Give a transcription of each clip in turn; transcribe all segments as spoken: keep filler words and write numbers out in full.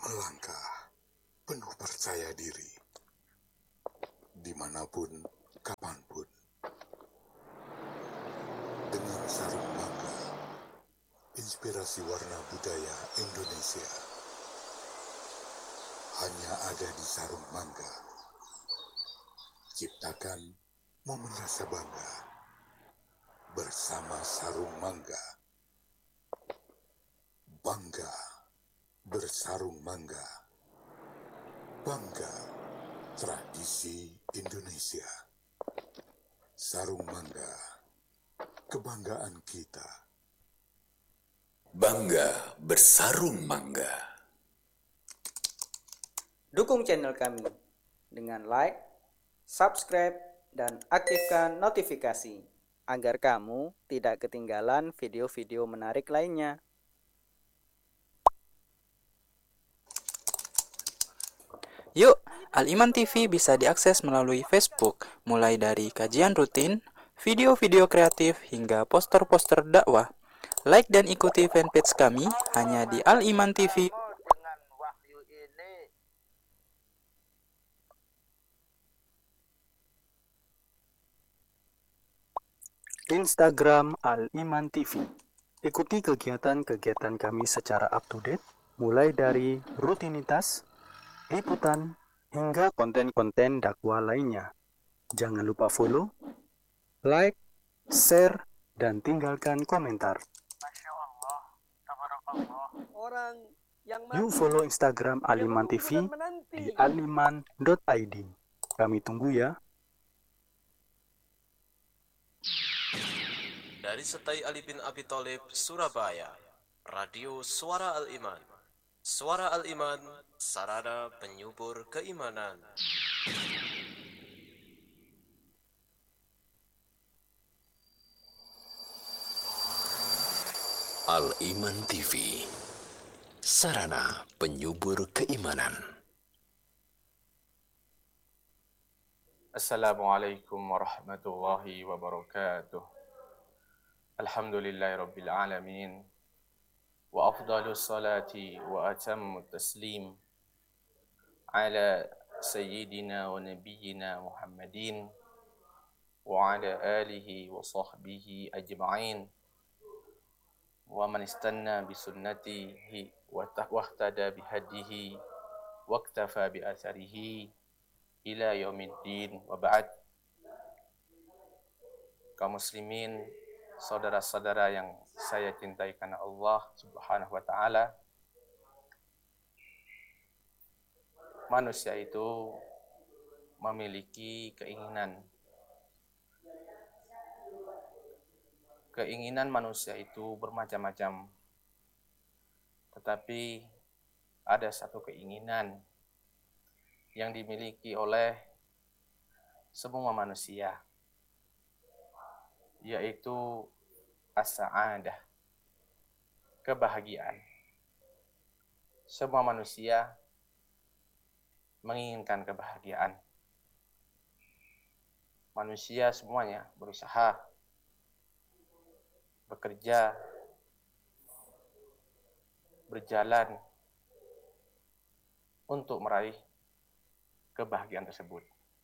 melangkah penuh percaya diri, dimanapun, kapanpun, dengan sarung mangga, inspirasi warna budaya Indonesia, hanya ada di sarung mangga. Ciptakan momen rasa bangga bersama sarung mangga. Bangga bersarung mangga. Bangga tradisi Indonesia. Sarung mangga, kebanggaan kita. Bangga bersarung mangga. Dukung channel kami dengan like, subscribe, dan aktifkan notifikasi agar kamu tidak ketinggalan video-video menarik lainnya. Yuk, Al-Iman T V bisa diakses melalui Facebook, mulai dari kajian rutin, video-video kreatif, hingga poster-poster dakwah. Like dan ikuti fanpage kami hanya di Al-Iman T V. Instagram Al-Iman T V. Ikuti kegiatan-kegiatan kami secara up-to-date, mulai dari rutinitas, liputan, hingga konten-konten dakwah lainnya. Jangan lupa follow, like, share, dan tinggalkan komentar. Orang yang Yuk follow Instagram Al-Iman T V di aliman dot i d. Kami tunggu ya. Dari Setai Ali bin Abi Thalib, Surabaya, Radio Suara Al-Iman. Suara Al-Iman, sarana penyubur keimanan. Al-Iman T V, sarana penyubur keimanan. Assalamualaikum warahmatullahi wabarakatuh. Alhamdulillahi rabbil alamin. Wa afdalus salati wa atammu taslim ala sayyidina wa nabiyyina Muhammadin wa ala alihi wa sahbihi ajma'in wa man istanna bi sunnatihi wa tahtada bi hadihi wa iktafa bi atharihi ila yaumiddin wa ba'd. Kaum muslimin, saudara-saudara yang saya cintai karena Allah Subhanahu wa taala. Manusia itu memiliki keinginan. Keinginan manusia itu bermacam-macam. Tetapi ada satu keinginan yang dimiliki oleh semua manusia, yaitu as-sa'adah, kebahagiaan. Semua manusia menginginkan kebahagiaan. Manusia semuanya berusaha, bekerja, berjalan untuk meraih kebahagiaan tersebut.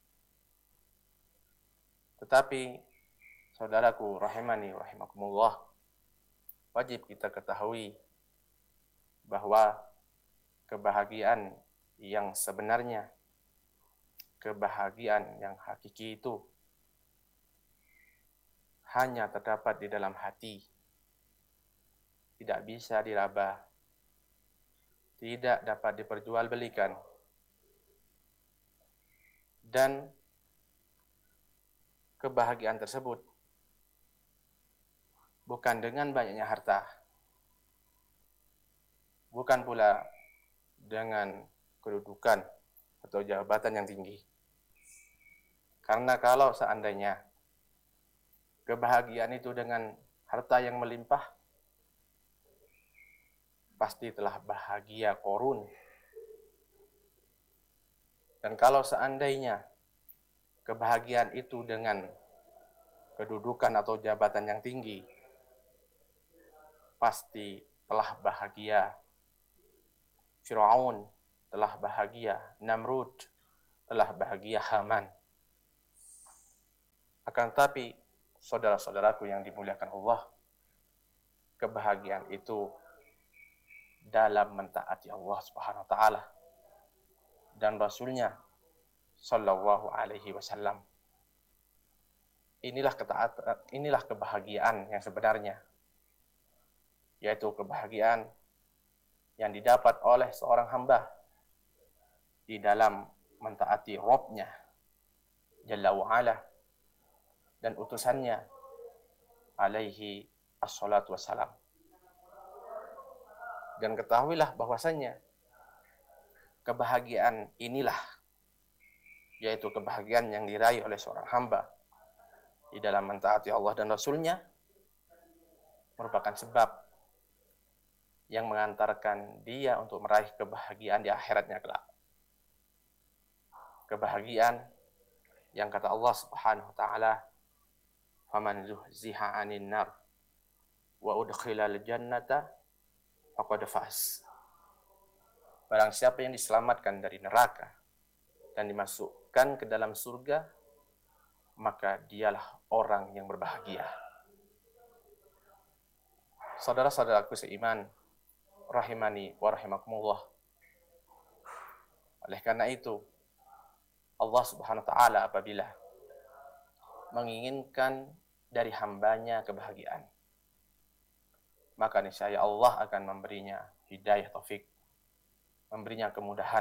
Tetapi saudaraku rahimani rahimakumullah, wajib kita ketahui bahwa kebahagiaan yang sebenarnya, kebahagiaan yang hakiki itu hanya terdapat di dalam hati. Tidak bisa diraba, tidak dapat diperjualbelikan, dan kebahagiaan tersebut bukan dengan banyaknya harta, bukan pula dengan kedudukan atau jabatan yang tinggi. Karena kalau seandainya kebahagiaan itu dengan harta yang melimpah, pasti telah bahagia korun. Dan kalau seandainya kebahagiaan itu dengan kedudukan atau jabatan yang tinggi, pasti telah bahagia Fir'aun telah bahagia, Namrud telah bahagia, Haman. Akan tetapi, saudara-saudaraku yang dimuliakan Allah, kebahagiaan itu dalam mentaati Allah Subhanahu wa taala dan Rasulnya sallallahu alaihi wasallam. Inilah ketaatan, inilah kebahagiaan yang sebenarnya, yaitu kebahagiaan yang didapat oleh seorang hamba di dalam mentaati Rabb-Nya Jalla wa'ala dan utusannya alaihi assalatu wassalam. Dan ketahuilah bahwasannya kebahagiaan inilah, yaitu kebahagiaan yang diraih oleh seorang hamba di dalam mentaati Allah dan Rasulnya, merupakan sebab yang mengantarkan dia untuk meraih kebahagiaan di akhiratnya kelak. Kebahagiaan yang kata Allah Subhanahu wa taala, "Faman zuhziha 'anil nar wa udkhilal jannata faqad faz." Barang siapa yang diselamatkan dari neraka dan dimasukkan ke dalam surga, maka dialah orang yang berbahagia. Saudara-saudaraku seiman, rahimani wa rahimakumullah. Oleh karena itu, Allah Subhanahu wa taala apabila menginginkan dari hambanya kebahagiaan, maka niscaya Allah akan memberinya hidayah taufik, memberinya kemudahan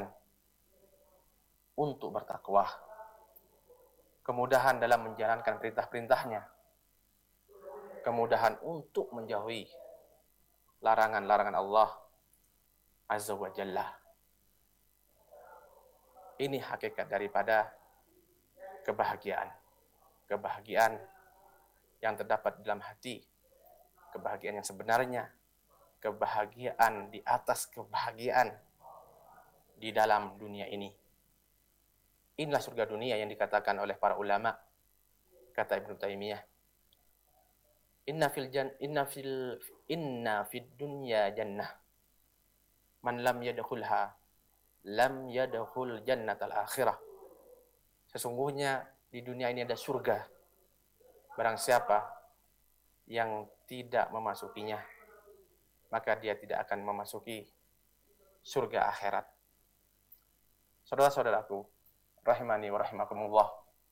untuk bertakwa, kemudahan dalam menjalankan perintah-perintahnya, kemudahan untuk menjauhi larangan-larangan Allah Azza wa Jalla. Ini hakikat daripada kebahagiaan. Kebahagiaan yang terdapat dalam hati, kebahagiaan yang sebenarnya, kebahagiaan di atas kebahagiaan di dalam dunia ini. Inilah surga dunia yang dikatakan oleh para ulama. Kata Ibnu Taimiyah, Inna fil jan inna fil inna fid dunya jannah. Man lam yadkhulha lam yadkhul jannatal akhirah. Sesungguhnya di dunia ini ada surga. Barang siapa yang tidak memasukinya, maka dia tidak akan memasuki surga akhirat. Saudara-saudaraku, rahimani wa rahimakumullah.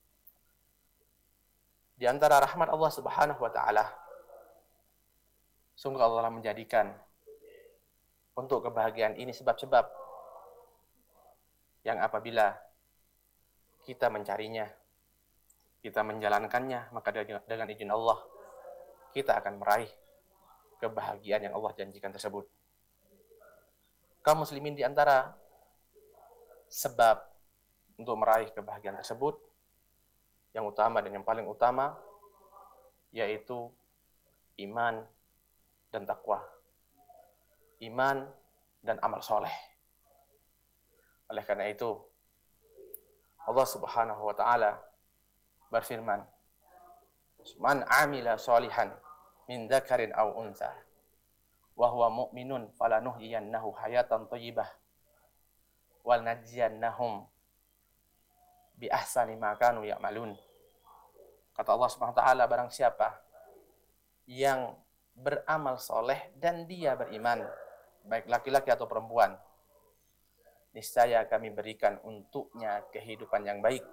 Di antara rahmat Allah Subhanahu wa taala, sungguh Allah menjadikan untuk kebahagiaan ini sebab-sebab yang apabila kita mencarinya, kita menjalankannya, maka dengan izin Allah kita akan meraih kebahagiaan yang Allah janjikan tersebut. Kaum muslimin, di antara sebab untuk meraih kebahagiaan tersebut, yang utama dan yang paling utama yaitu iman dan takwa, iman dan amal soleh. Oleh karena itu, Allah Subhanahu wa taala berfirman, "Man 'amila sholihan min dzakarin aw untha wa huwa mu'minun falanuhyiyannahu hayatan thayyibah wal najziyannahum bi ahsani ma kanu ya'malun." Kata Allah Subhanahu wa taala, barang siapa yang beramal soleh dan dia beriman, baik laki-laki atau perempuan, niscaya kami berikan untuknya kehidupan yang baik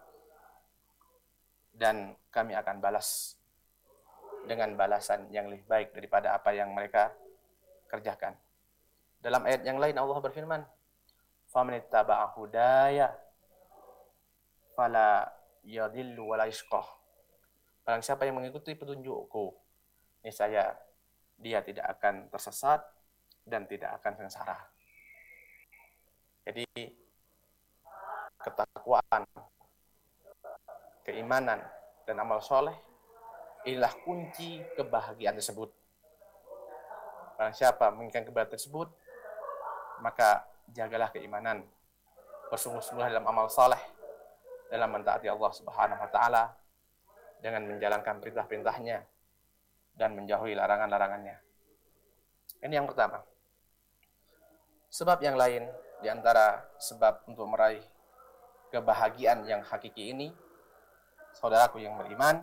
dan kami akan balas dengan balasan yang lebih baik daripada apa yang mereka kerjakan. Dalam ayat yang lain Allah berfirman, "Faman ittaba'a hudaya fala yadhillu wa la yashqa." Barang siapa yang mengikuti petunjukku, niscaya dia tidak akan tersesat dan tidak akan sengsara. Jadi ketakwaan, keimanan, dan amal soleh inilah kunci kebahagiaan tersebut. Barang siapa menginginkan kebahagiaan tersebut, maka jagalah keimanan, bersungguh-sungguh dalam amal soleh, dalam mentaati Allah Subhanahu wa taala dengan menjalankan perintah-perintahnya dan menjauhi larangan-larangannya. Ini yang pertama. Sebab yang lain Di antara sebab untuk meraih kebahagiaan yang hakiki ini, saudaraku yang beriman,